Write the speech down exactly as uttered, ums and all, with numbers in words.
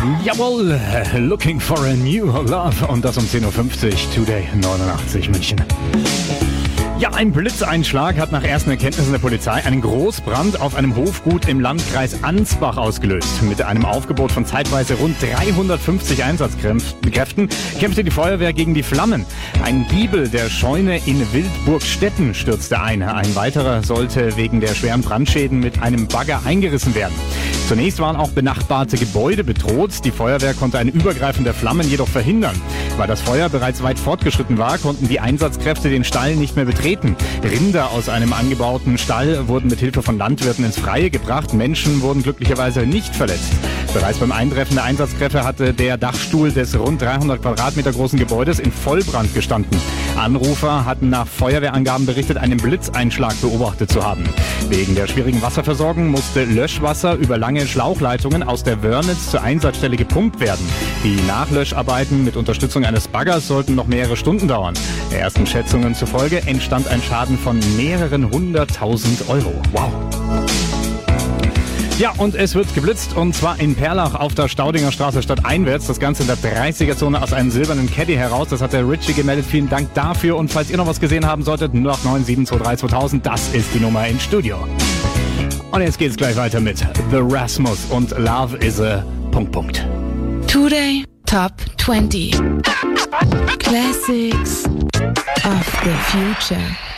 Jawohl, Looking for a New Love und das um zehn Uhr fünfzig, Today neunundachtzig München. Ja, ein Blitzeinschlag hat nach ersten Erkenntnissen der Polizei einen Großbrand auf einem Hofgut im Landkreis Ansbach ausgelöst. Mit einem Aufgebot von zeitweise rund dreihundertfünfzig Einsatzkräften kämpfte die Feuerwehr gegen die Flammen. Ein Giebel der Scheune in Wildburgstetten stürzte ein. Ein weiterer sollte wegen der schweren Brandschäden mit einem Bagger eingerissen werden. Zunächst waren auch benachbarte Gebäude bedroht. Die Feuerwehr konnte ein Übergreifen der Flammen jedoch verhindern. Weil das Feuer bereits weit fortgeschritten war, konnten die Einsatzkräfte den Stall nicht mehr betreten. Rinder aus einem angebauten Stall wurden mit Hilfe von Landwirten ins Freie gebracht. Menschen wurden glücklicherweise nicht verletzt. Bereits beim Eintreffen der Einsatzkräfte hatte der Dachstuhl des rund dreihundert Quadratmeter großen Gebäudes in Vollbrand gestanden. Anrufer hatten nach Feuerwehrangaben berichtet, einen Blitzeinschlag beobachtet zu haben. Wegen der schwierigen Wasserversorgung musste Löschwasser über lange Schlauchleitungen aus der Wörnitz zur Einsatzstelle gepumpt werden. Die Nachlöscharbeiten mit Unterstützung eines Baggers sollten noch mehrere Stunden dauern. Der ersten Schätzungen zufolge entstand ein Schaden von mehreren hunderttausend Euro. Wow! Ja, und es wird geblitzt, und zwar in Perlach auf der Staudinger Straße stadteinwärts. Das Ganze in der dreißiger-Zone aus einem silbernen Caddy heraus. Das hat der Richie gemeldet. Vielen Dank dafür. Und falls ihr noch was gesehen haben solltet, null acht neun sieben zwei drei zweitausend, das ist die Nummer ins Studio. Und jetzt geht's gleich weiter mit The Rasmus und Love is a... Punkt, Punkt. Today Top zwanzig Classics of the Future.